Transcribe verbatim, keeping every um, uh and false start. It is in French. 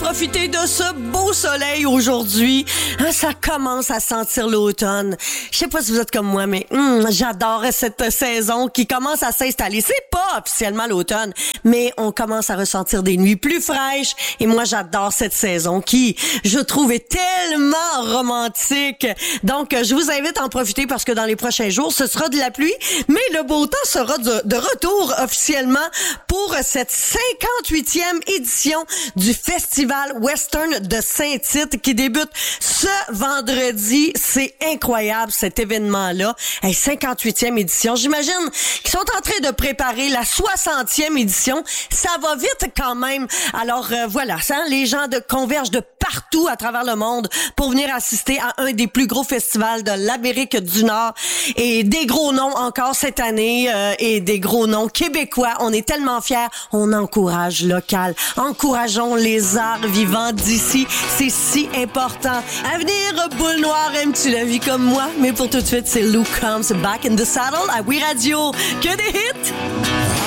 profiter de ce beau soleil aujourd'hui. Hein, ça commence à sentir l'automne. Je sais pas si vous êtes comme moi, mais hum, j'adore cette saison qui commence à s'installer. C'est pas officiellement l'automne, mais on commence à ressentir des nuits plus fraîches. Et moi, j'adore cette saison qui, je trouve, est tellement romantique. Donc, je vous invite à en profiter parce que dans les prochains jours, ce sera de la pluie, mais le beau temps sera de, de retour officiellement pour cette cinquante-huitième édition du Festival Western de Saint-Tite qui débute ce vendredi. C'est incroyable cet événement-là. Hey, cinquante-huitième édition. J'imagine qu'ils sont en train de préparer la soixantième édition. Ça va vite quand même. Alors euh, voilà, ça, les gens de, convergent de partout à travers le monde pour venir assister à un des plus gros festivals de l'Amérique du Nord. Et des gros noms encore cette année euh, et des gros noms québécois. On est tellement fiers. On encourage local. Encourageons les arts vivants d'ici. C'est si important. À venir, Boule Noire, aimes-tu la vie comme moi? Mais pour tout de suite, c'est Luke Combs Back in the Saddle à Oui Radio. Que des hits!